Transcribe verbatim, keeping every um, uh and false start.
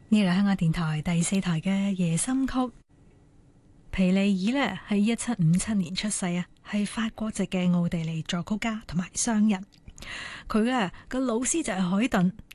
呢度香港電台第四台嘅夜心曲，皮利爾呢喺一七五七年出世啊，係法國籍嘅奧地利作曲家同埋商人。佢嘅個老師就係海頓，